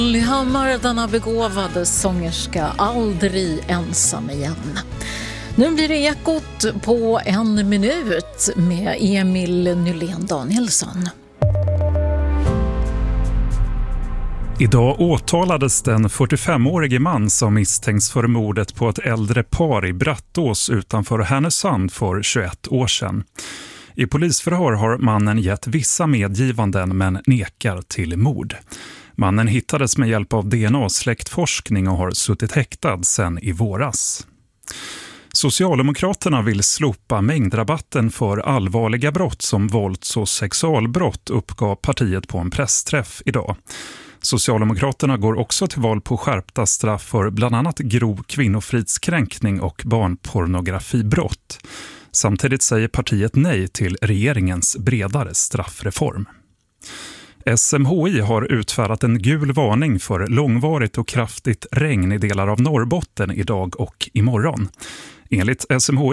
Lillehammar, denna begåvade sångerska, aldrig ensam igen. Nu blir det Ekot på en minut med Emil Nylén Danielsson. Idag åtalades den 45-årige man som misstänks för mordet på ett äldre par i Brattås utanför Härnösand för 21 år sedan. I polisförhör har mannen gett vissa medgivanden men nekar till mord. Mannen hittades med hjälp av DNA-släktforskning och har suttit häktad sedan i våras. Socialdemokraterna vill slopa mängdrabatten för allvarliga brott som vålds- och sexualbrott, uppgav partiet på en pressträff idag. Socialdemokraterna går också till val på skärpta straff för bland annat grov kvinnofridskränkning och barnpornografibrott. Samtidigt säger partiet nej till regeringens bredare straffreform. SMHI har utfärdat en gul varning för långvarigt och kraftigt regn i delar av Norrbotten idag och imorgon. Enligt SMHI